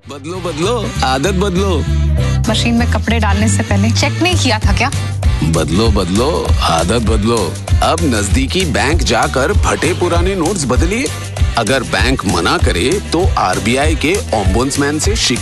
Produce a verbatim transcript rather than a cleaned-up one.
बदलो बदलो आदत बदलो। मशीन में कपड़े डालने से पहले चेक नहीं किया था क्या? बदलो बदलो आदत बदलो। अब नजदीकी बैंक जाकर फटे पुराने नोट्स बदलिए। अगर बैंक मना करे तो आरबीआई के ओम्बुड्समैन से शिकायत